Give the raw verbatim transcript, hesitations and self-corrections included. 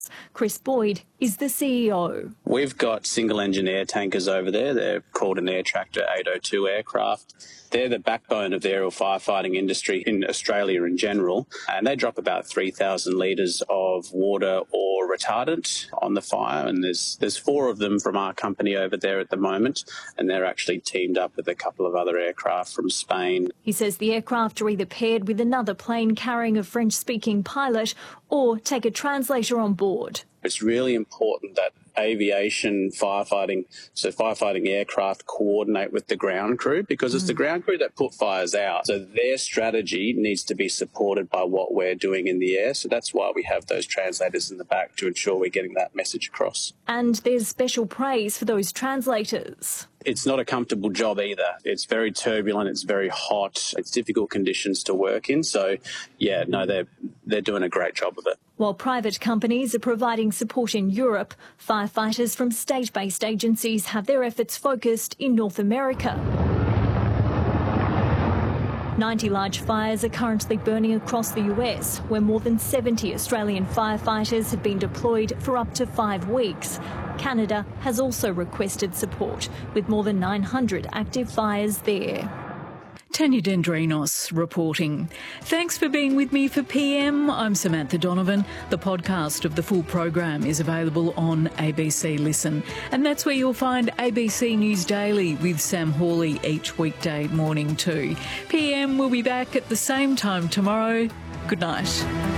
Chris Boyd is the C E O. We've got single-engine air tankers over there. They're called an Air Tractor eight oh two aircraft. They're the backbone of the aerial firefighting industry in Australia in general, and they drop about three thousand litres of water or retardant on the fire, and there's there's four of them from our company over there at the moment, and they're actually teamed up with a couple of other aircraft from Spain. He says the aircraft are either paired with another plane carrying a French-speaking pilot or take a translator on board. It's really important that aviation firefighting, so firefighting aircraft coordinate with the ground crew, because it's mm. the ground crew that put fires out. So their strategy needs to be supported by what we're doing in the air. So that's why we have those translators in the back, to ensure we're getting that message across. And there's special praise for those translators. It's not a comfortable job either. It's very turbulent, it's very hot, it's difficult conditions to work in. So, yeah, no, they're, they're doing a great job of it. While private companies are providing support in Europe, firefighters from state-based agencies have their efforts focused in North America. ninety large fires are currently burning across the U S, where more than seventy Australian firefighters have been deployed for up to five weeks. Canada has also requested support, with more than nine hundred active fires there. Tanya Dendrinos reporting. Thanks for being with me for P M. I'm Samantha Donovan. The podcast of the full program is available on A B C Listen. And that's where you'll find A B C News Daily with Sam Hawley each weekday morning too. P M will be back at the same time tomorrow. Good night.